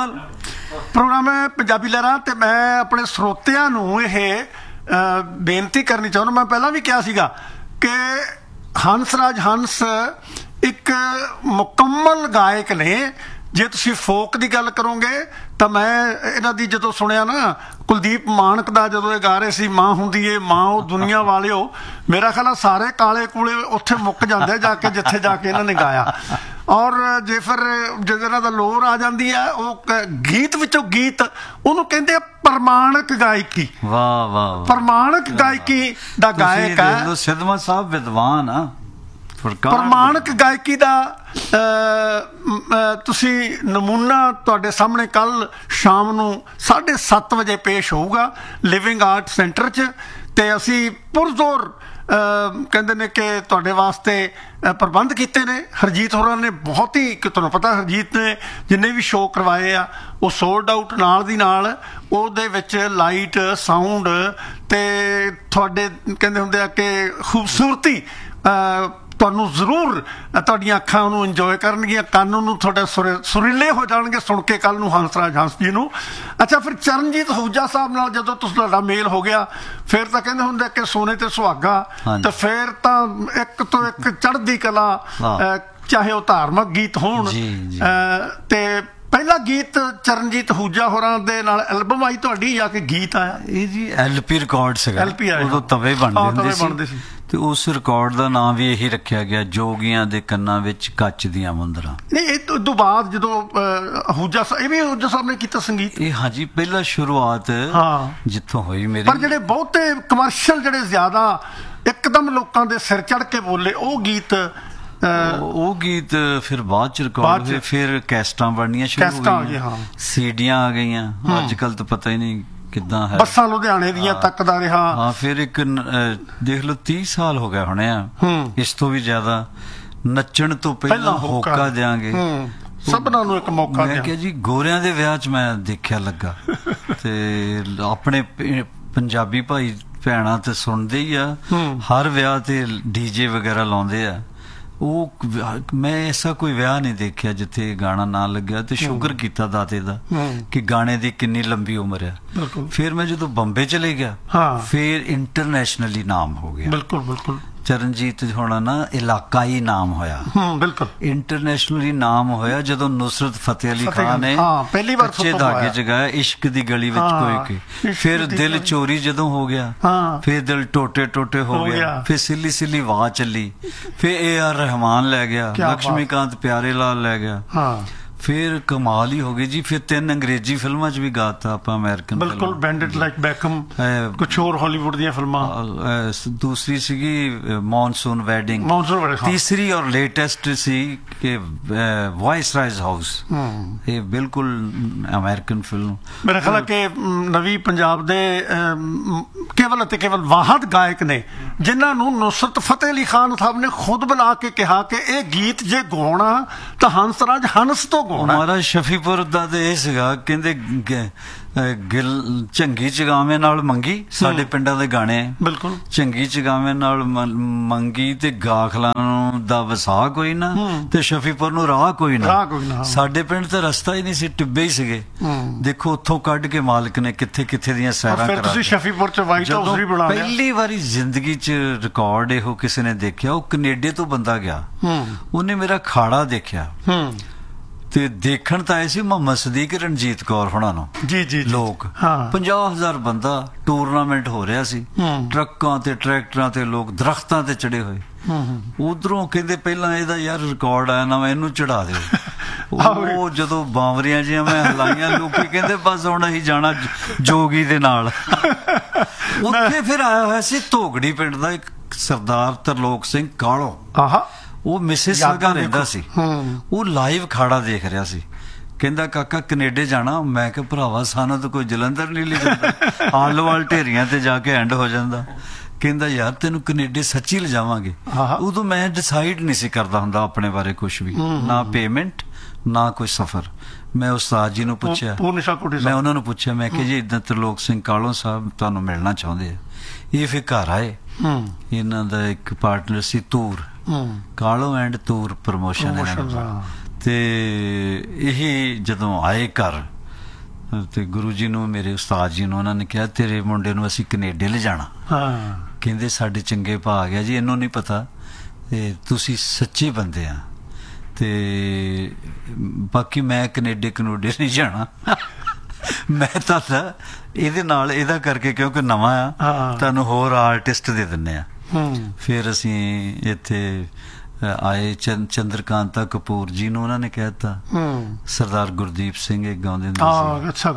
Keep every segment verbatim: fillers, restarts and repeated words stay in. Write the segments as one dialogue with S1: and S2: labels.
S1: ਅਕਾਲ। Programme ਹੈ ਪੰਜਾਬੀ ਲਹਿਰਾਂ ਤੇ ਮੈਂ ਆਪਣੇ ਸਰੋਤਿਆਂ ਨੂੰ ਇਹ ਬੇਨਤੀ ਕਰਨੀ ਚਾਹੁੰਦਾ, ਮੈਂ ਪਹਿਲਾਂ ਵੀ ਕਿਹਾ ਸੀਗਾ ਕਿ ਹੰਸਰਾਜ ਹੰਸ ਇੱਕ ਮੁਕੰਮਲ ਗਾਇਕ ਨੇ। ਜੇ ਤੁਸੀਂ ਫੋਕ ਦੀ ਗੱਲ ਕਰੋਗੇ ਤਾਂ ਮੈਂ ਇਹਨਾਂ ਦੀ ਜਦੋਂ ਸੁਣਿਆ ਨਾ ਕੁਲਦੀਪ ਮਾਨਕ ਦਾ, ਜਦੋਂ ਇਹ ਗਾ ਰਹੇ ਸੀ ਮਾਂ ਹੁੰਦੀ ਏ ਮਾਂ ਉਹ ਦੁਨੀਆ ਵਾਲਿਓ, ਮੇਰਾ ਖਿਆਲ ਆ ਸਾਰੇ ਕਾਲੇ ਕੂਲੇ ਉੱਥੇ ਮੁੱਕ ਜਾਂਦੇ ਜਾ ਕੇ ਜਿੱਥੇ ਜਾ ਕੇ ਇਹਨਾਂ ਨੇ ਗਾਇਆ। ਔਰ ਜੇ ਫਿਰ ਜਦੋਂ ਇਹਨਾਂ ਦਾ ਲੋਰ ਆ ਜਾਂਦੀ ਹੈ ਉਹ ਗੀਤ ਵਿੱਚੋਂ ਗੀਤ, ਉਹਨੂੰ ਕਹਿੰਦੇ ਆ ਪ੍ਰਮਾਣਿਕ ਗਾਇਕੀ।
S2: ਵਾਹ ਵਾਹ,
S1: ਪ੍ਰਮਾਣਿਕ ਗਾਇਕੀ ਦਾ ਗਾਇਕ ਹੈ
S2: ਸਿੱਧਵਾਂ ਸਾਹਿਬ, ਵਿਦਵਾਨ ਆ।
S1: ਪ੍ਰਮਾਣਿਕ ਗਾਇਕੀ ਦਾ ਤੁਸੀਂ ਨਮੂਨਾ ਤੁਹਾਡੇ ਸਾਹਮਣੇ ਕੱਲ ਸ਼ਾਮ ਨੂੰ ਸਾਢੇ ਸੱਤ ਵਜੇ ਪੇਸ਼ ਹੋਊਗਾ ਲਿਵਿੰਗ ਆਰਟ ਸੈਂਟਰ 'ਚ। ਤੇ ਅਸੀਂ ਪੁਰਜ਼ੋਰ ਕਹਿੰਦੇ ਨੇ ਕਿ ਤੁਹਾਡੇ ਵਾਸਤੇ ਪ੍ਰਬੰਧ ਕੀਤੇ ਨੇ। ਹਰਜੀਤ ਹੋਰਾਂ ਨੇ ਬਹੁਤ ਹੀ, ਤੁਹਾਨੂੰ ਪਤਾ ਹਰਜੀਤ ਨੇ ਜਿੰਨੇ ਵੀ ਸ਼ੋਅ ਕਰਵਾਏ ਆ ਉਹ ਸੋਲਡ ਆਊਟ ਨਾਲ ਦੀ ਨਾਲ। ਉਹਦੇ ਵਿੱਚ ਲਾਈਟ, ਸਾਊਂਡ ਤੇ ਤੁਹਾਡੇ ਕਹਿੰਦੇ ਹੁੰਦੇ ਆ ਕਿ ਖੂਬਸੂਰਤੀ ਤੁਹਾਨੂੰ ਜ਼ਰੂਰ, ਤੁਹਾਡੀਆਂ ਅੱਖਾਂ ਉਹਨੂੰ ਇੰਜੋਏ ਕਰਨਗੀਆਂ, ਕੰਨ ਨੂੰ ਤੁਹਾਡੇ ਸੁਰ ਸੁਰੀਲੇ ਹੋ ਜਾਣਗੇ ਸੁਣ ਕੇ ਕੱਲ੍ਹ ਨੂੰ ਹੰਸਰਾਜ ਹੰਸ ਜੀ ਨੂੰ। ਅੱਛਾ, ਫਿਰ ਚਰਨਜੀਤ ਅਹੂਜਾ ਸਾਹਿਬ ਨਾਲ ਜਦੋਂ ਤੁਸੀਂ ਤੁਹਾਡਾ ਮੇਲ ਹੋ ਗਿਆ ਫਿਰ ਤਾਂ ਕਹਿੰਦੇ ਹੁੰਦੇ ਕਿ ਸੋਨੇ ਤੇ ਸੁਹਾਗਾ, ਤੇ ਫਿਰ ਤਾਂ ਇੱਕ ਤੋਂ ਇੱਕ ਚੜ੍ਹਦੀ ਕਲਾ, ਚਾਹੇ ਉਹ ਧਾਰਮਿਕ ਗੀਤ ਹੋਣ। ਤੇ ਪਹਿਲਾ ਗੀਤ ਚਰਨਜੀਤ ਅਹੂਜਾ ਹੋਰਾਂ ਦੇ ਨਾਲ ਐਲਬਮ ਆਈ ਤੁਹਾਡੀ ਜਾਂ ਕਿ ਗੀਤ ਆਇਆ? ਇਹ ਜੀ
S2: ਐਲ ਪੀ ਰਿਕਾਰਡ ਸੀਗਾ, ਉਦੋਂ ਤਵੇ ਬਣਦੇ ਹੁੰਦੇ ਸੀ ਤੇ ਉਸ ਰਿਕਾਰਡ ਦਾ ਨਾਮ ਵੀ ਇਹੀ ਰੱਖਿਆ ਗਿਆ, ਜੋਗੀਆਂ ਦੇ ਕੰਨਾਂ ਵਿੱਚ ਕੱਚ ਦੀਆਂ ਮੁੰਦਰਾਂ।
S1: ਨਹੀਂ, ਇਹ ਤੋਂ ਬਾਅਦ ਜਦੋਂ ਅਹੂਜਾ ਸਾਹਿਬ, ਇਹ ਵੀ ਅਹੂਜਾ ਸਾਹਿਬ ਨੇ ਕੀਤਾ ਸੰਗੀਤ?
S2: ਇਹ ਹਾਂਜੀ, ਪਹਿਲਾ ਸ਼ੁਰੂਆਤ ਜਿੱਥੋਂ ਹੋਈ ਮੇਰੀ।
S1: ਪਰ ਜਿਹੜੇ ਬਹੁਤੇ ਕਮਰਸ਼ੀਅਲ, ਜਿਹੜੇ ਜ਼ਿਆਦਾ ਇੱਕਦਮ ਲੋਕਾਂ ਦੇ ਸਿਰ ਚੜ੍ਹ ਕੇ ਬੋਲੇ, ਉਹ ਗੀਤ
S2: ਉਹ ਗੀਤ ਫਿਰ ਬਾਅਦ ਚ ਰਿਕਾਰਡ ਹੋਏ। ਫਿਰ ਕੈਸਟਾਂ ਬਣਨੀਆਂ ਸ਼ੁਰੂ ਹੋ ਗਈਆਂ, ਸੀਡੀਆਂ ਆ ਗਈਆਂ। ਅੱਜ ਕੱਲ ਤਾਂ ਪਤਾ ਹੀ ਨਹੀਂ ਕਿੱਦਾਂ ਹੈ,
S1: ਬੱਸਾਂ ਲੁਧਿਆਣੇ ਦੀਆਂ ਤੱਕ ਦਾ ਰਿਹਾ।
S2: ਹਾਂ, ਫਿਰ ਇੱਕ ਦੇਖ ਲਓ ਤੀਹ ਸਾਲ ਹੋ ਗਏ ਹੋਣੇ ਆ, ਇਸ ਤੋਂ ਵੀ ਜ਼ਿਆਦਾ। ਨੱਚਣ ਤੋਂ ਪਹਿਲਾਂ ਹੋਕਾ ਦਿਆਂਗੇ,
S1: ਸਭਨਾਂ ਨੂੰ ਇੱਕ ਮੌਕਾ।
S2: ਮੈਂ ਕਿਹਾ ਜੀ ਗੋਰਿਆਂ ਦੇ ਵਿਆਹ ਚ ਮੈਂ ਦੇਖਿਆ ਲੱਗਾ, ਤੇ ਆਪਣੇ ਪੰਜਾਬੀ ਭਾਈ ਭੈਣਾਂ ਤੇ ਸੁਣਦੇ ਹੀ ਆ, ਹਰ ਵਿਆਹ ਤੇ ਡੀਜੇ ਵਗੈਰਾ ਲਾਉਂਦੇ ਆ। ਉਹ ਮੈਂ ਐਸਾ ਕੋਈ ਵਿਆਹ ਨਹੀਂ ਦੇਖਿਆ ਜਿੱਥੇ ਗਾਣਾ ਨਾ ਲੱਗਿਆ, ਤੇ ਸ਼ੁਕਰ ਕੀਤਾ ਦਾਤੇ ਦਾ ਕਿ ਗਾਣੇ ਦੀ ਕਿੰਨੀ ਲੰਬੀ ਉਮਰ ਆ। ਫਿਰ ਮੈਂ ਜਦੋਂ ਬੰਬੇ ਚਲੇ ਗਿਆ, ਫਿਰ ਇੰਟਰਨੈਸ਼ਨਲੀ ਨਾਮ ਹੋ ਗਿਆ।
S1: ਬਿਲਕੁਲ ਬਿਲਕੁਲ,
S2: ਚਰਨਜੀਤ ਹੋਣਾ ਨਾ ਇਲਾਕਾਈ ਨਾਮ ਹੋਇਆ।
S1: ਬਿਲਕੁਲ,
S2: ਇੰਟਰਨੈਸ਼ਨਲੀ ਨਾਮ ਹੋਇਆ ਜਦੋਂ ਨੁਸਰਤ ਫਤਿਹ ਅਲੀ ਖਾਨ ਨੇ
S1: ਪਹਿਲੀ ਵਾਰ
S2: ਕੱਚੇ ਧਾਗੇ ਚ ਗਾਇਆ ਇਸ਼ਕ ਦੀ ਗਲੀ ਵਿੱਚ ਕੋਈ ਕੇ। ਫਿਰ ਦਿਲ ਚੋਰੀ ਜਦੋਂ ਹੋ ਗਿਆ, ਫਿਰ ਦਿਲ ਟੋਟੇ ਟੋਟੇ ਹੋ ਗਿਆ, ਫਿਰ ਸਿੱਲੀ ਸਿੱਲੀ ਵਾਹ ਚੱਲੀ, ਫਿਰ ਏ ਆਰ ਰਹਿਮਾਨ ਲੈ ਗਿਆ, ਲక్ష్ਮੀਕਾਂਤ ਪਿਆਰੇ ਲਾਲ ਲੈ ਗਿਆ। ਫਿਰ ਕਮਾਲ ਹੀ ਹੋ ਗਈ ਜੀ। ਫਿਰ ਤਿੰਨ ਅੰਗਰੇਜ਼ੀ ਫਿਲਮਾਂ ਚ ਵੀ ਗਾਤਾ ਆਪਾਂ, ਅਮਰੀਕਨ।
S1: ਬਿਲਕੁਲ, ਬੈਂਡਿਟ ਲਾਈਕ ਬੈਕਮ, ਕੁਛ ਹੋਰ ਹਾਲੀਵੁੱਡ ਦੀਆਂ ਫਿਲਮਾਂ।
S2: ਦੂਸਰੀ ਸੀਗੀ ਮੌਨਸੂਨ ਵੈਡਿੰਗ, ਤੀਸਰੀ ਔਰ ਲੇਟੈਸਟ ਸੀ ਕਿ ਵਾਇਸਰਾਇਜ਼ ਹਾਊਸ। ਇਹ ਬਿਲਕੁਲ ਅਮਰੀਕਨ ਫਿਲਮ।
S1: ਮੇਰਾ ਖਿਆਲ ਹੈ ਕਿ ਨਵੀਂ ਪੰਜਾਬ ਦੇ ਕੇਵਲ ਅਤੇ ਕੇਵਲ ਵਾਹਦ ਗਾਇਕ ਨੇ ਜਿਨ੍ਹਾਂ ਨੂੰ ਨੁਸਰਤ ਫਤਿਹ ਅਲੀ ਖਾਨ ਸਾਹਿਬ ਨੇ ਖੁਦ ਬੁਲਾ ਕੇ ਕਿਹਾ ਕਿ ਇਹ ਗੀਤ ਜੇ ਗਾਉਣਾ ਤਾਂ ਹੰਸਰਾਜ ਹੰਸ ਤੋਂ ਗਾਉਣਾ।
S2: ਮਹਾਰਾਜ ਸ਼ਫੀਪੁਰ ਦਾ ਤੇ ਇਹ ਸੀਗਾ, ਕਹਿੰਦੇ ਗਿਲ ਝੰਗੀ ਚਗਾਵੇਂ ਨਾਲ ਮੰਗੀ, ਸਾਡੇ ਪਿੰਡਾਂ ਦੇ ਗਾਣੇ। ਬਿਲਕੁਲ, ਝੰਗੀ ਚਗਾਵੇਂ ਨਾਲ ਮੰਗੀ ਤੇ ਗਾਖਲਾਂ ਦਾ ਵਸਾ ਕੋਈ ਨਾ, ਤੇ ਸ਼ਫੀਪੁਰ ਨੂੰ ਰਾਹ ਕੋਈ ਨਾ। ਸਾਡੇ ਪਿੰਡ ਤਾਂ ਰਸਤਾ ਹੀ ਨਹੀਂ ਸੀ, ਟਿੱਬੇ ਹੀ ਸੀਗੇ। ਦੇਖੋ ਉੱਥੋਂ ਕੱਢ ਕੇ ਮਾਲਕ ਨੇ ਕਿੱਥੇ ਕਿੱਥੇ ਦੀਆਂ ਸੈਰਾਂ ਕਰਾ।
S1: ਤੁਸੀਂ ਸ਼ਫੀਪੁਰ ਚ ਵਾਈਟ ਹਾਊਸ ਵੀ ਬਣਾ ਲਿਆ।
S2: ਪਹਿਲੀ ਵਾਰੀ ਜ਼ਿੰਦਗੀ ਚ ਰਿਕਾਰਡ ਇਹੋ ਕਿਸੇ ਨੇ ਦੇਖਿਆ, ਉਹ ਕੈਨੇਡਾ ਤੋਂ ਬੰਦਾ ਗਿਆ, ਉਹਨੇ ਮੇਰਾ ਖਾੜਾ ਦੇਖਿਆ। ਤੇ ਦੇਖਣ ਤਾਂ ਆਏ ਸੀ ਮੁਹੰਮਦ ਸਦੀਕ, ਰਣਜੀਤ ਕੌਰ ਹੋਣਾ ਨੂੰ ਜੀ ਜੀ ਲੋਕ। ਪੰਜਾਹ ਹਜ਼ਾਰ ਬੰਦਾ, ਟੂਰਨਾਮੈਂਟ ਹੋ ਰਿਹਾ ਸੀ, ਟਰੱਕਾਂ ਤੇ ਟਰੈਕਟਰਾਂ ਤੇ ਲੋਕ ਦਰਖਤਾਂ ਤੇ ਚੜੇ ਹੋਏ। ਉਧਰੋਂ ਕਹਿੰਦੇ ਪਹਿਲਾਂ ਇਹਦਾ ਯਾਰ ਰਿਕਾਰਡ ਆਇਆ ਨਾ, ਇਹਨੂੰ ਚੜਾ ਦਿਓ। ਉਹ ਜਦੋਂ ਬਾਂਵਰੀਆਂ ਜਿਹੀਆਂ ਮੈਂ ਹਲਾਈਆਂ, ਲੋਕੀ ਕਹਿੰਦੇ ਬਸ ਹੁਣ ਅਸੀਂ ਜਾਣਾ ਜੋਗੀ ਦੇ ਨਾਲ। ਉੱਥੇ ਫਿਰ ਆਇਆ ਹੋਇਆ ਸੀ ਧੋਗੜੀ ਪਿੰਡ ਦਾ ਇੱਕ ਸਰਦਾਰ ਤਰਲੋਕ ਸਿੰਘ ਕਾਲੋ, ਉਹ ਮਿਸਿਸ ਵਰਗਾ ਰਹਿੰਦਾ ਸੀ। ਉਹ ਲਾਈਵ ਖਾੜਾ ਦੇਖ ਰਿਹਾ ਸੀ, ਕਹਿੰਦਾ ਕਾਕਾ ਕੈਨੇਡਾ ਜਾਣਾ। ਮੈਂ ਕਿਹਾ ਭਰਾਵਾ ਸਾਨੂੰ ਤਾਂ ਕੋਈ ਜਲੰਧਰ ਨਹੀਂ ਲੈ ਜਾਂਦਾ, ਆਲੋਵਾਲ ਢੇਰੀਆਂ ਤੇ ਜਾ ਕੇ ਐਂਡ ਹੋ ਜਾਂਦਾ। ਕਹਿੰਦਾ ਯਾਰ ਤੈਨੂੰ ਕੈਨੇਡਾ ਸੱਚੀ ਲਿਜਾਵਾਂਗੇ। ਉਦੋਂ ਮੈਂ ਡਿਸਾਈਡ ਨਹੀਂ ਸੀ ਕਰਦਾ ਹੁੰਦਾ ਆਪਣੇ ਬਾਰੇ ਕੁਛ ਵੀ, ਨਾ ਪੇਮੈਂਟ ਨਾ ਕੋਈ ਸਫ਼ਰ। ਮੈਂ ਉਸਤਾਦ ਜੀ ਨੂੰ ਪੁੱਛਿਆ, ਮੈਂ ਉਹਨਾਂ ਨੂੰ ਪੁੱਛਿਆ, ਮੈਂ ਕਿਹਾ ਜੀ ਇੱਦਾਂ ਤਰਲੋਕ ਸਿੰਘ ਕਾਲੋ ਸਾਹਿਬ ਤੁਹਾਨੂੰ ਮਿਲਣਾ ਚਾਹੁੰਦੇ ਆ। ਇਹ ਫਿਰ ਘਰ ਆਏ, ਇਹਨਾਂ ਦਾ ਇੱਕ partner C Toor, Kalo and Toor promotion. ਤੇ ਇਹ ਜਦੋਂ ਆਏ ਘਰ ਤੇ ਗੁਰੂ ਜੀ ਨੂੰ, ਮੇਰੇ ਉਸਤਾਦ ਜੀ ਨੂੰ, ਉਹਨਾਂ ਨੇ ਕਿਹਾ ਤੇਰੇ ਮੁੰਡੇ ਨੂੰ ਅਸੀਂ ਕੈਨੇਡਾ ਲਿਜਾਣਾ।
S1: ਹਾਂ,
S2: ਕਹਿੰਦੇ ਸਾਡੇ ਚੰਗੇ ਭਾਗ ਆ ਜੀ, ਇਹਨੂੰ ਨਹੀਂ ਪਤਾ ਤੇ ਤੁਸੀਂ ਸੱਚੇ ਬੰਦੇ ਆ, ਤੇ ਬਾਕੀ ਮੈਂ ਕੈਨੇਡਾ ਕਨੂਡੇ ਨਹੀਂ ਜਾਣਾ। ਮੈਂ ਤਾਂ ਇਹਦੇ ਨਾਲ ਇਹਦਾ ਕਰਕੇ, ਕਿਉਂਕਿ ਨਵਾਂ ਆ, ਤੁਹਾਨੂੰ ਹੋਰ ਆਰਟਿਸਟ ਦੇ ਦਿੰਦੇ ਆ। ਫਿਰ ਅਸੀਂ ਇੱਥੇ ਆਏ, ਚੰਦਰਕਾਂਤਾ ਕਪੂਰ ਜੀ ਨੂੰ ਉਹਨਾਂ ਨੇ ਕਹਿ ਦਿੱਤਾ, ਸਰਦਾਰ ਗੁਰਦੀਪ ਸਿੰਘ ਇੱਕ ਗਾਉਂਦੇ ਹੁੰਦੇ ਸੀ,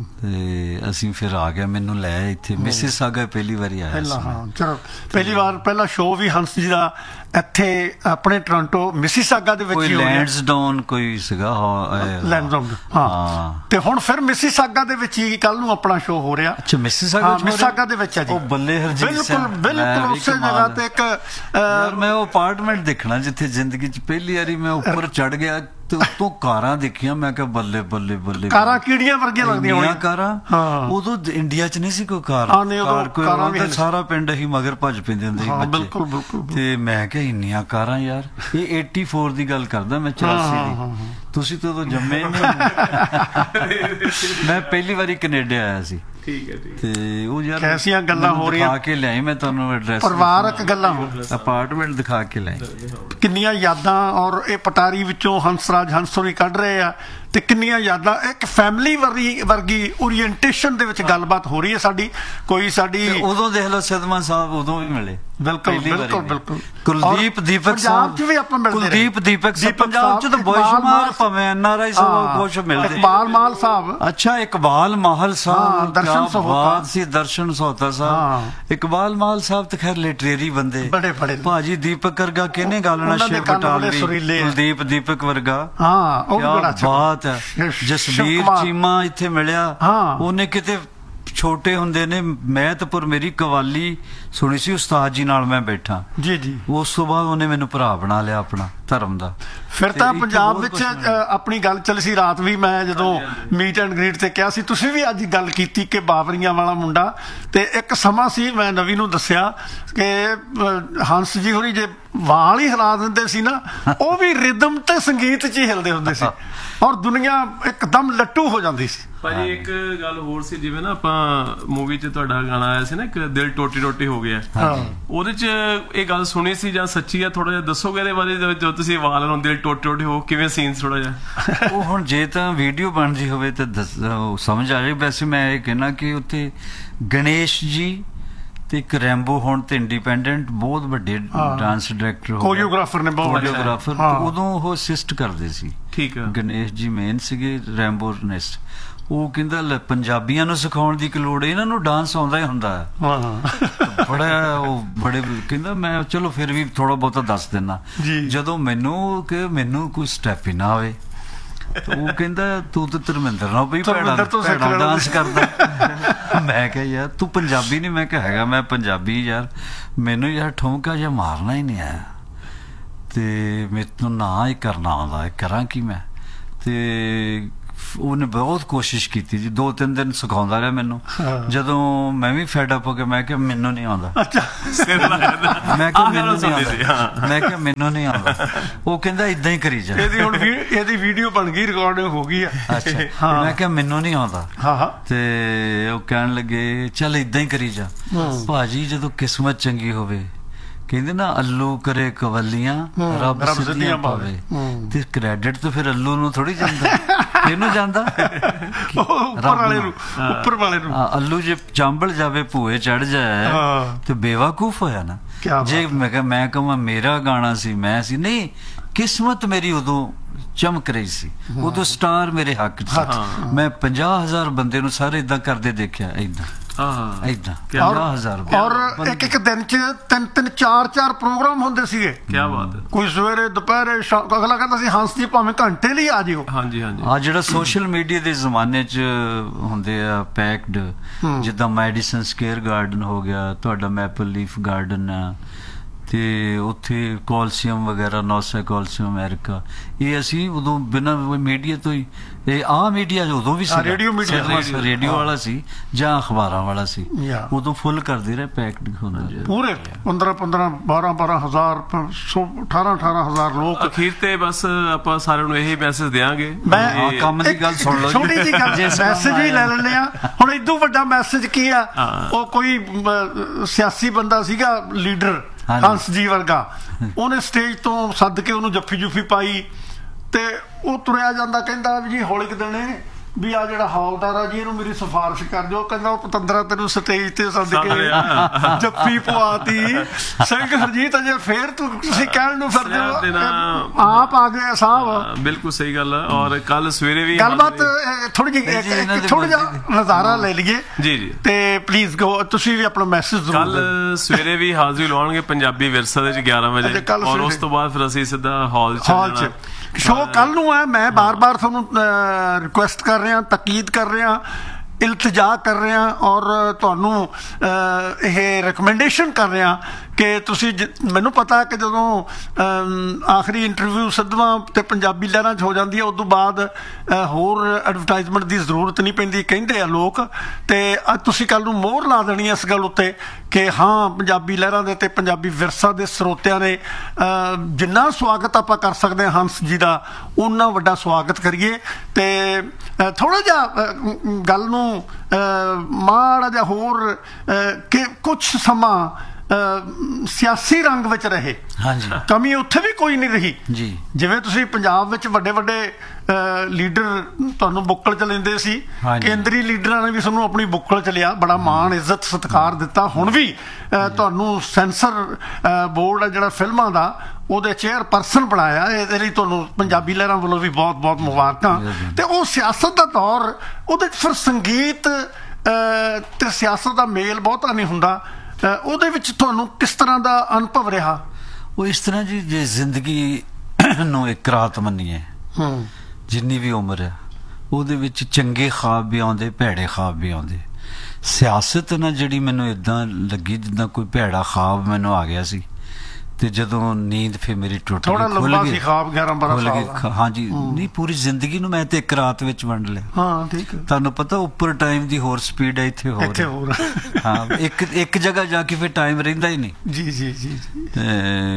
S2: ਤੇ ਅਸੀਂ ਫਿਰ ਆ ਗਿਆ, ਮੈਨੂੰ ਲੈ ਇੱਥੇ ਮਿਸਿਸਾਗਾ ਪਹਿਲੀ ਵਾਰੀ ਆਇਆ ਸੀ।
S1: ਚਲੋ ਪਹਿਲੀ ਵਾਰ ਪਹਿਲਾ ਸ਼ੋਅ ਵੀ ਹੰਸ ਜੀ ਦਾ ਇੱਥੇ ਆਪਣੇ ਟੋਰਾਂਟੋ ਮਿਸਿਸਾਗਾ ਦੇ ਵਿੱਚ ਹੀ ਹੋ ਗਿਆ।
S2: ਲੈਂਡਸਡਾਊਨ ਕੋਈ ਸੀਗਾ,
S1: ਲੈਂਡਸਡਾਊਨ, ਹਾਂ। ਤੇ ਹੁਣ ਫਿਰ ਮਿਸਿਸਾਗਾ ਦੇ ਵਿੱਚ ਹੀ ਕੱਲ ਨੂੰ ਆਪਣਾ ਸ਼ੋਅ ਹੋ ਰਿਹਾ।
S2: ਅੱਛਾ, ਮਿਸਿਸਾਗਾ
S1: ਮਿਸਿਸਾਗਾ ਦੇ ਵਿੱਚ ਹੈ ਜੀ।
S2: ਉਹ ਬੱਲੇ ਹਰਜੀਤ ਸਿੰਘ,
S1: ਬਿਲਕੁਲ ਬਿਲਕੁਲ ਉਸੇ ਜਗ੍ਹਾ ਤੇ ਇੱਕ
S2: ਮੈਂ ਉਹ ਅਪਾਰਟਮੈਂਟ ਦੇਖਣਾ ਜਿੱਥੇ ਜ਼ਿੰਦਗੀ 'ਚ ਪਹਿਲੀ ਵਾਰੀ ਮੈਂ ਉੱਪਰ ਚੜ ਗਿਆ ਤੇ ਉੱਤੋਂ ਕਾਰਾਂ ਦੇਖੀਆਂ। ਮੈਂ ਕਿਹਾ ਬੱਲੇ ਬੱਲੇ ਬੱਲੇ, ਕਾਰਾਂ
S1: ਕੀੜੀਆਂ ਵਰਗੀਆਂ ਲੱਗਦੀਆਂ ਹੋਣੀਆਂ
S2: ਕਾਰਾਂ। ਉਦੋਂ ਇੰਡੀਆ 'ਚ ਨਹੀਂ ਸੀ ਕੋਈ ਕਾਰ, ਕੋਈ ਸਾਰਾ ਪਿੰਡ ਹੀ ਮਗਰ ਭੱਜ ਪੈਂਦੇ ਹੁੰਦੇ ਸੀ ਬੱਚੇ। ਤੇ ਮੈਂ ਕਿਹਾ ਇੰਨੀਆਂ ਕਾਰਾਂ ਯਾਰ। ਇਹ ਚੁਰਾਸੀ ਦੀ ਗੱਲ ਕਰਦਾ ਮੈਂ, ਚੁਰਾਸੀ ਦੀ। ਤੁਸੀਂ ਤਾਂ ਉਦੋਂ ਜੰਮੇ ਨਹੀਂ। ਮੈਂ ਪਹਿਲੀ ਵਾਰੀ ਕੈਨੇਡਾ ਆਇਆ ਸੀ।
S1: ਠੀਕ ਹੈ,
S2: ਤੇ ਉਹ ਯਾਰ
S1: ਐਸੀਆਂ ਗੱਲਾਂ ਹੋ ਰਹੀਆਂ,
S2: ਦਿਖਾ ਕੇ ਲਿਆਈ ਮੈਂ ਤੁਹਾਨੂੰ ਐਡਰੈਸ,
S1: ਪਰਿਵਾਰਕ ਗੱਲਾਂ,
S2: ਅਪਾਰਟਮੈਂਟ ਦਿਖਾ ਕੇ ਲਿਆਈ।
S1: ਕਿੰਨੀਆਂ ਯਾਦਾਂ, ਔਰ ਇਹ ਪਟਾਰੀ ਵਿੱਚੋਂ ਹੰਸਰਾਜ ਹੰਸੋਰੀ ਕੱਢ ਰਹੇ ਆ, ਤੇ ਕਿੰਨੀਆਂ ਯਾਦਾਂ। ਇੱਕ ਫੈਮਿਲੀ ਵਰਗੀ ਵਰਗੀ ਓਰੀਐਂਟੇਸ਼ਨ ਦੇ ਵਿੱਚ ਗੱਲਬਾਤ ਹੋ ਰਹੀ ਹੈ ਸਾਡੀ। ਕੋਈ ਸਾਡੀ
S2: ਉਦੋਂ ਦੇਖ ਲਓ, ਸਿੱਧਵਾਂ ਸਾਹਿਬ ਉਦੋਂ ਵੀ ਮਿਲੇ।
S1: ਬਿਲਕੁਲ ਬਿਲਕੁਲ ਬਿਲਕੁਲ।
S2: ਕੁਲਦੀਪ ਦੀਪਕ ਸਾਹਿਬ
S1: ਚ ਵੀ ਆਪਾਂ ਮਿਲਦੇ ਰਹੇ।
S2: ਕੁਲਦੀਪ ਦੀਪਕ ਸਾਹਿਬ ਪੰਜਾਬ ਚ ਤਾਂ ਬੋਇਸ਼ਮਾਰ ਭਾਵੇਂ ਐਨ ਆਰ ਆਈ ਸਾਹਿਬ ਕੁਛ ਮਿਲਦੇ।
S1: ਇਕਬਾਲ ਮਾਹਲ ਸਾਹਿਬ,
S2: ਅੱਛਾ ਇਕਬਾਲ ਮਾਹਲ ਸਾਹਿਬ,
S1: ਦਰਸ਼ਨ ਸਹੋਤਾ
S2: ਸੀ, ਦਰਸ਼ਨ ਸਹੋਤਾ ਸਾਹਿਬ। ਇਕਬਾਲ ਮਾਹਲ ਸਾਹਿਬ ਤਾਂ ਖੈਰ ਲਿਟਰੇਰੀ ਬੰਦੇ,
S1: ਬੜੇ ਬੜੇ ਭਾਜੀ।
S2: ਦੀਪਕ ਵਰਗਾ ਕਿਹਨੇ ਗਾਲਣਾ, ਸ਼ਿਵ ਬਟਾਲਵੀ, ਕੁਲਦੀਪ ਦੀਪਕ ਵਰਗਾ।
S1: ਹਾਂ, ਉਹ ਬੜਾ
S2: ਬਾਤ ਹੈ। ਜਸਬੀਰ ਚੀਮਾ ਇੱਥੇ ਮਿਲਿਆ, ਉਹਨੇ ਕਿਤੇ ਛੋਟੇ ਹੁੰਦੇ ਨੇ ਮਹਿਤਪੁਰ ਮੇਰੀ ਕਵਾਲੀ ਸੁਣੀ ਸੀ, ਉਸਤਾਦ ਜੀ ਨਾਲ ਮੈਂ ਬੈਠਾ ਜੀ ਜੀ। ਉਸ ਤੋਂ ਬਾਅਦ ਉਹਨੇ ਮੈਨੂੰ ਭਰਾ ਬਣਾ ਲਿਆ ਆਪਣਾ ਧਰਮ ਦਾ। ਫਿਰ ਤਾਂ ਪੰਜਾਬ ਵਿੱਚ ਆਪਣੀ ਗੱਲ ਚੱਲੀ ਸੀ ਰਾਤ ਵੀ, ਮੈਂ ਜਦੋਂ ਮੀਟ ਐਂਡ ਗ੍ਰੀਟ ਤੇ ਕਿਹਾ ਸੀ, ਤੁਸੀਂ ਵੀ ਅੱਜ ਗੱਲ ਕੀਤੀ ਕਿ ਬਾਬਰੀਆਂ ਵਾਲਾ ਮੁੰਡਾ। ਤੇ ਇੱਕ ਸਮਾਂ ਸੀ, ਮੈਂ ਨਵੀ ਨੂੰ ਦੱਸਿਆ ਕਿ ਹੰਸ ਜੀ ਹੋਰੀ ਜੇ ਵਾਲ ਹੀ ਹਿਲਾ ਦਿੰਦੇ ਸੀ ਨਾ, ਉਹ ਵੀ ਰਿਦਮ ਤੇ ਸੰਗੀਤ 'ਚ ਹੀ ਹਿਲਦੇ ਹੁੰਦੇ ਸੀ, ਔਰ ਦੁਨੀਆ ਇੱਕਦਮ ਲੱਟੂ ਹੋ ਜਾਂਦੀ ਸੀ।
S3: ਭਾਜੀ ਇੱਕ ਗੱਲ ਹੋਰ ਸੀ, ਜਿਵੇਂ ਨਾ ਆਪਾਂ ਮੂਵੀ 'ਚ ਤੁਹਾਡਾ ਗਾਣਾ ਆਇਆ ਸੀ ਨਾ, ਇੱਕ ਦਿਲ ਟੋਟੀ ਟੋਟੀ ਹੋ ਗਿਆ, ਉਹਦੇ 'ਚ ਇਹ ਗੱਲ ਸੁਣੀ ਸੀ ਜਾਂ ਸੱਚੀ ਆ? ਥੋੜਾ ਜਿਹਾ ਦੱਸੋਗੇ ਇਹਦੇ ਬਾਰੇ, ਜੋ ਤੁਸੀਂ ਵਾਲ ਨੂੰ ਦਿਲ ਟੋਟੀ ਟੋਟੀ ਹੋ, ਕਿਵੇਂ ਸੀਨ ਥੋੜਾ ਜਿਹਾ?
S2: ਉਹ ਹੁਣ ਜੇ ਤਾਂ ਵੀਡੀਓ ਬਣਦੀ ਹੋਵੇ ਤਾਂ ਸਮਝ ਆ ਜਾਏ। ਵੈਸੇ ਮੈਂ ਇਹ ਕਹਿਣਾ ਕਿ ਉੱਥੇ ਗਣੇਸ਼ ਜੀ ਤੇ ਇੱਕ ਰੈਂਬੋ ਹੁਣ ਤੇ ਇੰਡੀਪੈਂਡੈਂਟ ਬਹੁਤ ਵੱਡੇ ਡਾਂਸ ਡਾਇਰੈਕਟਰ,
S1: ਕੋਰੀਓਗ੍ਰਾਫਰ ਨੇ, ਬਹੁਤ
S2: ਕੋਰੀਓਗ੍ਰਾਫਰ। ਉਦੋਂ ਉਹ ਅਸਿਸਟ ਕਰਦੇ ਸੀ। ਠੀਕ ਹੈ, ਗਣੇਸ਼ ਜੀ ਮੇਨ ਸੀਗੇ, ਰੈਂਬੋ ਨੈਸਟ। ਉਹ ਕਹਿੰਦਾ ਲੈ ਪੰਜਾਬੀਆਂ ਨੂੰ ਸਿਖਾਉਣ ਦੀ ਕੀ ਲੋੜ, ਇਹਨਾਂ ਨੂੰ ਡਾਂਸ ਆਉਂਦਾ ਹੀ ਹੁੰਦਾ ਹੈ। ਬੜਾ ਉਹ ਬੜੇ ਕਹਿੰਦਾ, ਮੈਂ ਚਲੋ ਫਿਰ ਵੀ ਥੋੜਾ ਬਹੁਤਾ ਦੱਸ ਦਿੰਦਾ। ਜਦੋਂ ਮੈਨੂੰ ਕਿ ਮੈਨੂੰ ਕੋਈ ਸਟੈਪ ਹੀ ਨਾ ਆਵੇ, ਉਹ ਕਹਿੰਦਾ ਤੂੰ ਤਾਂ ਧਰਮਿੰਦਰ ਨਾਲ ਬਈ ਭੈੜਾ ਡਾਂਸ ਕਰਦਾ। ਮੈਂ ਕਿਹਾ ਯਾਰ ਤੂੰ ਪੰਜਾਬੀ ਨਹੀਂ? ਮੈਂ ਕਿਹਾ ਹੈਗਾ ਮੈਂ ਪੰਜਾਬੀ ਯਾਰ, ਮੈਨੂੰ ਯਾਰ ਠੁਮਕਾ ਜਿਹਾ ਮਾਰਨਾ ਹੀ ਨਹੀਂ ਆਇਆ, ਤੇ ਮੇਰੇ ਤੋਂ ਨਾ ਹੀ ਕਰਨਾ ਆਉਂਦਾ, ਕਰਾਂ ਕੀ ਮੈਂ? ਤੇ ਉਹਨੇ ਬਹੁਤ ਕੋਸ਼ਿਸ਼ ਕੀਤੀ ਜੀ, ਦੋ ਤਿੰਨ ਦਿਨ ਸਿਖਾਉਂਦਾ ਰਿਹਾ ਮੈਨੂੰ। ਜਦੋਂ ਮੈਂ ਵੀ ਫੈਡ ਅਪ ਹੋ ਕੇ ਮੈਂ ਕਿਹਾ ਮੈਨੂੰ ਨਹੀਂ ਆਉਂਦਾ, ਮੈਂ ਕਿਹਾ ਮੈਨੂੰ ਨਹੀਂ ਆਉਂਦਾ, ਮੈਂ ਕਿਹਾ ਮੈਨੂੰ ਨਹੀਂ ਆਉਂਦਾ। ਉਹ ਕਹਿੰਦਾ ਇਦਾਂ ਹੀ ਕਰੀ ਜਾ।
S1: ਇਹਦੀ ਹੁਣ ਇਹਦੀ ਵੀਡੀਓ ਬਣ ਗਈ, ਰਿਕਾਰਡਿੰਗ ਹੋ ਗਈ ਆ।
S2: ਅੱਛਾ, ਮੈਂ ਕਿਹਾ ਮੈਨੂੰ ਨਹੀਂ ਆਉਂਦਾ, ਤੇ ਉਹ ਕਹਿਣ ਲੱਗੇ ਚੱਲ ਇਦਾਂ ਹੀ ਕਰੀ ਜਾ। ਭਾਜੀ ਜਦੋਂ ਕਿਸਮਤ ਚੰਗੀ ਹੋਵੇ, ਕਹਿੰਦੇ ਨਾ ਅੱਲੂ ਕਰੇ ਕਵੱਲੀਆਂ ਰੱਬ ਸਿੱਧੀਆਂ ਪਾਵੇ, ਤੇ ਕ੍ਰੈਡਿਟ ਤਾਂ ਫਿਰ ਅੱਲੂ ਨੂੰ ਥੋੜੀ ਜਾਂਦਾ, ਇਹਨੂੰ ਜਾਂਦਾ, ਉੱਪਰ ਵਾਲੇ ਨੂੰ, ਉੱਪਰ ਵਾਲੇ ਨੂੰ। ਅੱਲੂ ਜੇ ਚਾਂਬਲ ਜਾਵੇ ਭੂਏ ਚੜ ਜਾਏ ਤੇ ਬੇਵਕੂਫ ਹੋਇਆ ਨਾ। ਜੇ ਮੈਂ ਕਿਹਾ ਮੈਂ ਕਹਾਂ ਮੇਰਾ ਗਾਣਾ ਸੀ, ਮੈਂ ਸੀ, ਨਹੀਂ ਕਿਸਮਤ ਮੇਰੀ ਉਦੋਂ ਚਮਕ ਰਹੀ ਸੀ, ਉਦੋਂ ਸਟਾਰ ਮੇਰੇ ਹੱਕ 'ਚ ਸੀ। ਮੈਂ ਪੰਜਾਹ ਹਜ਼ਾਰ ਬੰਦੇ ਨੂੰ ਸਾਰੇ ਏਦਾਂ ਕਰਦੇ ਦੇਖਿਆ, ਏਦਾਂ ਏਦਾਂ ਪੰਜਾਹ ਹਜ਼ਾਰ।
S1: ਔਰ ਇੱਕ ਇੱਕ ਦਿਨ 'ਚ ਤਿੰਨ ਤਿੰਨ ਚਾਰ ਚਾਰ ਪ੍ਰੋਗਰਾਮ ਹੁੰਦੇ ਸੀਗੇ।
S3: ਕਿਆ ਬਾਤ ਹੈ।
S1: ਕੋਈ ਸਵੇਰੇ ਦੁਪਹਿਰੇ, ਅਗਲਾ ਕਹਿੰਦਾ ਸੀ ਹੰਸ ਜੀ ਭਾਵੇਂ ਘੰਟੇ ਲਈ ਆ ਜਿਓ।
S3: ਹਾਂਜੀ ਹਾਂਜੀ।
S2: ਆ ਜਿਹੜਾ ਸੋਸ਼ਲ ਮੀਡੀਆ ਦੇ ਜ਼ਮਾਨੇ 'ਚ ਹੁੰਦੇ ਆ ਪੈਕਡ, ਜਿੱਦਾਂ ਮੈਡੀਸਨ ਸਕੇਅਰ ਗਾਰਡਨ ਹੋ ਗਿਆ, ਤੁਹਾਡਾ ਮੈਪਲ ਲੀਫ ਗਾਰਡਨ ਆ, ਤੇ ਉੱਥੇ ਕੈਲਸ਼ੀਅਮ ਵਗੈਰਾ ਨੌਸਾ ਕੈਲਸ਼ੀਅਮ ਅਮਰੀਕਾ ਇਹ ਅਸੀਂ ਉਦੋਂ ਬਿਨਾਂ ਮੀਡੀਆ ਤੋਂ ਹੀ ਇਹ ਆਹ ਮੀਡੀਆ ਉਦੋਂ ਵੀ ਸੀ
S1: ਰੇਡੀਓ ਮੀਡੀਆ
S2: ਰੇਡੀਓ ਵਾਲਾ ਸੀ ਜਾਂ ਅਖਬਾਰਾਂ ਵਾਲਾ ਸੀ ਉਦੋਂ ਫੁੱਲ ਕਰਦੇ ਰਹੇ ਪੈਕਡ ਹੁੰਦਾ
S1: ਪੂਰੇ ਪੰਦਰਾਂ ਪੰਦਰਾਂ ਬਾਰਾਂ ਬਾਰਾਂ ਹਜ਼ਾਰ ਅਠਾਰਾਂ ਅਠਾਰਾਂ ਹਜ਼ਾਰ ਲੋਕ।
S3: ਅਖੀਰ ਤੇ ਬਸ ਆਪਾਂ ਸਾਰਿਆਂ ਨੂੰ ਇਹੀ ਮੈਸੇਜ ਦਿਆਂਗੇ।
S2: ਮੈਂ ਕੰਮ ਦੀ ਗੱਲ ਸੁਣ ਲਓ,
S1: ਛੋਟੀ ਜਿਹੀ ਗੱਲ ਮੈਸੇਜ ਹੀ ਲੈ ਲੈਂਦੇ ਆ ਹੁਣ। ਇਦੋਂ ਵੱਡਾ ਮੈਸੇਜ ਕੀ ਆ? ਉਹ ਕੋਈ ਸਿਆਸੀ ਬੰਦਾ ਸੀਗਾ ਲੀਡਰ ਹੰਸ ਜੀ ਵਰਗਾ, ਉਹਨੇ ਸਟੇਜ ਤੋਂ ਸੱਦ ਕੇ ਉਹਨੂੰ ਜੱਫੀ ਜੁਫੀ ਪਾਈ ਤੇ ਉਹ ਤੁਰਿਆ ਜਾਂਦਾ ਕਹਿੰਦਾ ਵੀ ਜੀ ਹੌਲੀ ਕੁ ਦਿਨੇ ਵੀ ਆ ਜਿਹੜਾ ਹੌਲਦਾਰ ਆ ਜੀ ਇਹਨੂੰ ਮੇਰੀ ਸਿਫਾਰਿਸ਼ ਕਰ ਦਿਓ। ਕਹਿੰਦਾ ਉਹ ਪਤੰਦਰਾ ਤੈਨੂੰ ਸਟੇਜ ਤੇ ਸੱਦ ਕੇ ਜੱਫੀ ਪਵਾਤੀ। ਸਿੰਘ ਹਰਜੀਤ ਅਜੇ ਫੇਰ ਤੂੰ ਤੁਸੀਂ ਕਹਿਣ ਨੂੰ ਫਿਰਦੇ ਹੋ ਆਪ ਆ ਗਏ ਸਾਹਿਬ।
S3: ਬਿਲਕੁਲ ਸਹੀ ਗੱਲ ਹੈ। ਔਰ ਕੱਲ ਸਵੇਰੇ ਵੀ
S1: ਗੱਲਬਾਤ ਥੋੜੀ ਜਿਹੀ ਥੋੜਾ ਜਿਹਾ ਨਜ਼ਾਰਾ ਲੈ ਲਈਏ ਜੀ ਜੀ ਤੇ ਪਲੀਜ਼ ਗੋ ਤੁਸੀਂ ਵੀ ਆਪਣਾ ਮੈਸੇਜ।
S3: ਕੱਲ ਸਵੇਰੇ ਵੀ ਹਾਜ਼ਰੀ ਲਾਉਣਗੇ ਪੰਜਾਬੀ ਵਿਰਸਾ ਦੇ ਗਿਆਰਾਂ ਵਜੇ ਔਰ ਉਸ ਤੋਂ ਬਾਅਦ ਫਿਰ ਅਸੀਂ ਸਿੱਧਾ ਹਾਲ ਚ ਸ਼ੋਅ ਕੱਲ ਨੂੰ ਹੈ। ਮੈਂ ਬਾਰ-ਬਾਰ ਤੁਹਾਨੂੰ ਰਿਕੁਐਸਟ ਕਰ ਰਿਹਾ, ਤਕੀਦ ਕਰ ਰਿਹਾ, ਇਲਤਜਾ ਕਰ ਰਿਹਾ ਔਰ ਤੁਹਾਨੂੰ ਇਹ ਰਿਕਮੈਂਡੇਸ਼ਨ ਕਰ ਰਿਹਾ ਕਿ ਤੁਸੀਂ ਮੈਨੂੰ ਪਤਾ ਕਿ ਜਦੋਂ ਆਖਰੀ ਇੰਟਰਵਿਊ ਸਿੱਧਵਾਂ ਤੇ ਪੰਜਾਬੀ ਲਹਿਰਾਂ 'ਚ ਹੋ ਜਾਂਦੀ ਹੈ ਉਦੋਂ ਬਾਅਦ ਹੋਰ ਐਡਵਰਟਾਈਜ਼ਮੈਂਟ ਦੀ ਜ਼ਰੂਰਤ ਨਹੀਂ ਪੈਂਦੀ ਕਹਿੰਦੇ ਆ ਲੋਕ। ਤੇ ਅੱਜ ਤੁਸੀਂ ਕੱਲ ਨੂੰ ਮੋਹਰ ਲਾ ਦੇਣੀ ਇਸ ਗੱਲ ਉੱਤੇ ਕਿ ਹਾਂ ਪੰਜਾਬੀ ਲਹਿਰਾਂ ਦੇ ਤੇ ਪੰਜਾਬੀ ਵਿਰਸਾ ਦੇ ਸਰੋਤਿਆਂ ਨੇ ਜਿੰਨਾ ਸਵਾਗਤ ਆਪਾਂ ਕਰ ਸਕਦੇ ਹਾਂ ਹੰਸ ਜੀ ਦਾ ਓਨਾ ਵੱਡਾ ਸਵਾਗਤ ਕਰੀਏ। ਤੇ ਥੋੜਾ ਜਿਹਾ ਗੱਲ ਨੂੰ ਮਾੜਾ ਜਿਹਾ ਹੋਰ ਕਿ ਕੁਛ ਸਮਾਂ ਸਿਆਸੀ ਰੰਗ ਵਿੱਚ ਰਹੇ।
S2: ਹਾਂਜੀ,
S1: ਕਮੀ ਉੱਥੇ ਵੀ ਕੋਈ ਨਹੀਂ ਰਹੀ
S2: ਜੀ।
S1: ਜਿਵੇਂ ਤੁਸੀਂ ਪੰਜਾਬ ਵਿੱਚ ਵੱਡੇ ਵੱਡੇ ਲੀਡਰ ਤੁਹਾਨੂੰ ਬੁੱਕਲ ਚ ਲੈਂਦੇ ਸੀ, ਕੇਂਦਰੀ ਲੀਡਰਾਂ ਨੇ ਵੀ ਤੁਹਾਨੂੰ ਆਪਣੀ ਬੁੱਕਲ ਚ ਲਿਆ, ਬੜਾ ਮਾਣ ਇੱਜ਼ਤ ਸਤਿਕਾਰ ਦਿੱਤਾ। ਹੁਣ ਵੀ ਤੁਹਾਨੂੰ ਸੈਂਸਰ ਬੋਰਡ ਆ ਜਿਹੜਾ ਫਿਲਮਾਂ ਦਾ ਉਹਦੇ ਚੇਅਰਪਰਸਨ ਬਣਾਇਆ। ਇਹਦੇ ਲਈ ਤੁਹਾਨੂੰ ਪੰਜਾਬੀ ਲਹਿਰਾਂ ਵੱਲੋਂ ਵੀ ਬਹੁਤ ਬਹੁਤ ਮੁਬਾਰਕਾਂ। ਤੇ ਉਹ ਸਿਆਸਤ ਦਾ ਦੌਰ ਉਹਦੇ 'ਚ ਫਿਰ ਸੰਗੀਤ ਤੇ ਸਿਆਸਤ ਦਾ ਮੇਲ ਬਹੁਤਾ ਨਹੀਂ ਹੁੰਦਾ। ਉਹਦੇ ਵਿੱਚ ਤੁਹਾਨੂੰ ਕਿਸ ਤਰ੍ਹਾਂ ਦਾ ਅਨੁਭਵ ਰਿਹਾ?
S2: ਉਹ ਇਸ ਤਰ੍ਹਾਂ ਜੀ, ਜੇ ਜ਼ਿੰਦਗੀ ਨੂੰ ਇੱਕ ਰਾਤ ਮੰਨੀਏ, ਜਿੰਨੀ ਵੀ ਉਮਰ ਹੈ ਉਹਦੇ ਵਿੱਚ ਚੰਗੇ ਖਾਬ ਵੀ ਆਉਂਦੇ, ਭੈੜੇ ਖਾਬ ਵੀ ਆਉਂਦੇ। ਸਿਆਸਤ ਨਾ ਜਿਹੜੀ ਮੈਨੂੰ ਇਦਾਂ ਲੱਗੀ ਜਿੱਦਾਂ ਕੋਈ ਭੈੜਾ ਖਾਬ ਮੈਨੂੰ ਆ ਗਿਆ ਸੀ ਤੇ ਜਦੋਂ ਨੀਂਦ ਫਿਰ ਮੇਰੀ ਟੁੱਟ ਗਈ,
S1: ਥੋੜਾ ਲੰਬਾ ਸੀ ਖਾਬ ਗਿਆਰਾਂ ਬਾਰਾਂ ਸਾਲ ਦਾ।
S2: ਹਾਂਜੀ, ਨਹੀਂ ਪੂਰੀ ਜ਼ਿੰਦਗੀ ਨੂੰ ਮੈਂ ਤੇ ਇੱਕ ਰਾਤ ਵਿੱਚ ਵੰਡ ਲਿਆ।
S1: ਹਾਂ ਠੀਕ ਹੈ।
S2: ਤੁਹਾਨੂੰ ਪਤਾ ਉੱਪਰ ਟਾਈਮ ਦੀ ਹੋਰ ਸਪੀਡ ਹੈ, ਇੱਥੇ ਹੋਰ
S1: ਇੱਥੇ ਹੋਰ
S2: ਹਾਂ। ਇੱਕ ਇੱਕ ਜਗ੍ਹਾ ਜਾ ਕੇ ਫਿਰ ਟਾਈਮ ਰਹਿੰਦਾ ਹੀ ਨਹੀਂ।
S1: ਜੀ ਜੀ ਜੀ
S2: ਤੇ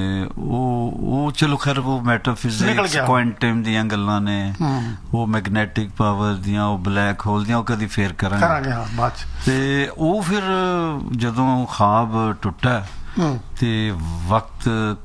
S2: ਉਹ ਉਹ ਚਲੋ ਖੈਰ ਉਹ ਮੈਟਾਫਿਜ਼ਿਕਸ ਕੁਆਂਟਮ ਦੀਆਂ ਗੱਲਾਂ ਨੇ, ਉਹ ਮੈਗਨੈਟਿਕ ਪਾਵਰ ਦੀਆਂ, ਉਹ ਬਲੈਕ ਹੋਲ ਦੀਆਂ, ਉਹ ਕਦੀ ਫੇਰ ਕਰਾਂਗੇ ਬਾਅਦ ਚ। ਤੇ ਉਹ ਫਿਰ ਜਦੋਂ ਖਾਬ ਟੁੱਟਾ ਤੇ ਵਕਤ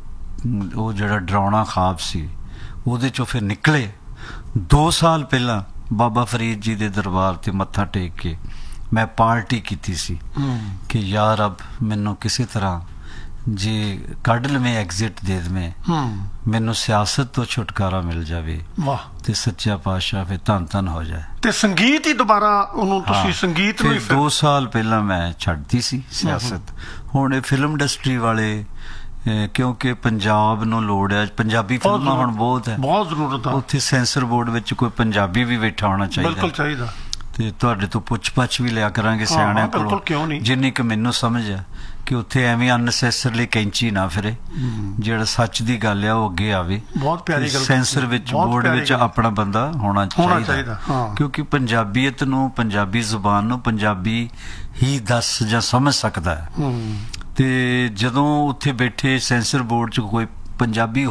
S2: ਉਹ ਜਿਹੜਾ ਡਰਾਉਣਾ ਖਾਬ ਸੀ ਉਹਦੇ ਚੋਂ ਫਿਰ ਨਿਕਲੇ। ਦੋ ਸਾਲ ਪਹਿਲਾਂ ਬਾਬਾ ਫਰੀਦ ਜੀ ਦੇ ਦਰਬਾਰ ਤੇ ਮੱਥਾ ਟੇਕ ਕੇ ਮੈਂ ਪਾਰਟੀ ਕੀਤੀ ਸੀ ਕਿ ਯਾ ਰੱਬ ਮੈਨੂੰ ਕਿਸੇ ਤਰ੍ਹਾਂ ਜੇ ਕੱਢ ਲਵੇਂ, ਐਗਜ਼ਿਟ ਦੇ ਦੇਵੇਂ, ਮੈਨੂੰ ਸਿਆਸਤ ਤੋਂ ਛੁਟਕਾਰਾ ਮਿਲ ਜਾਵੇ। ਵਾਹ। ਤੇ ਸੱਚਾ ਪਾਤਸ਼ਾਹ ਫਿਰ ਧੰਨ ਧੰਨ ਹੋ ਜਾਏ।
S1: ਤੇ ਸੰਗੀਤ ਹੀ ਦੁਬਾਰਾ ਉਹਨੂੰ ਤੁਸੀਂ ਸੰਗੀਤ ਨੂੰ
S2: ਦੋ ਸਾਲ ਪਹਿਲਾਂ ਮੈਂ ਛੱਡਤੀ ਸੀ ਸਿਆਸਤ। ਹੁਣ ਇਹ ਫਿਲਮ ਇੰਡਸਟਰੀ ਵਾਲੇ ਕਿਉਂਕਿ ਪੰਜਾਬ ਨੂੰ ਲੋੜ ਹੈ, ਪੰਜਾਬੀ ਫਿਲਮਾਂ ਹੁਣ ਬਹੁਤ ਹੈ,
S1: ਬਹੁਤ ਜ਼ਰੂਰਤ ਹੈ।
S2: ਉੱਥੇ ਸੈਂਸਰ ਬੋਰਡ ਵਿੱਚ ਕੋਈ ਪੰਜਾਬੀ ਵੀ ਬੈਠਾ ਹੋਣਾ ਚਾਹੀਦਾ।
S1: ਬਿਲਕੁਲ ਚਾਹੀਦਾ। ਤੇ
S2: ਤੁਹਾਡੇ ਤੋਂ ਪੁੱਛ ਪੱਛ ਵੀ ਲਿਆ ਕਰਾਂਗੇ ਸਿਆਣਿਆਂ ਕੋਲੋਂ, ਜਿੰਨੀ ਕਿ ਮੈਨੂੰ ਸਮਝ ਆ ਕਿ ਉੱਥੇ ਐਵੇਂ ਅਨਨੈਸੈਸਰਲੀ ਕੈਂਚੀ ਨਾ ਫਿਰੇ, ਜਿਹੜਾ ਸੱਚ ਦੀ ਗੱਲ ਆ ਉਹ ਅੱਗੇ ਆਵੇ।
S1: ਬਹੁਤ ਪਿਆਰੀ ਗੱਲ।
S2: ਸੈਂਸਰ ਵਿੱਚ ਬੋਰਡ ਵਿੱਚ ਆਪਣਾ ਬੰਦਾ ਹੋਣਾ ਚਾਹੀਦਾ, ਕਿਉਂਕਿ ਪੰਜਾਬੀਅਤ ਨੂੰ, ਪੰਜਾਬੀ ਜ਼ੁਬਾਨ ਨੂੰ ਪੰਜਾਬੀ ਹੀ ਦੱਸ ਜਾਂ ਸਮਝ ਸਕਦਾ ਹੈ। ਤੇ ਜਦੋਂ ਉੱਥੇ ਬੈਠੇ ਸੈਂਸਰ ਬੋਰਡ 'ਚ ਕੋਈ ਪੰਜਾਬੀ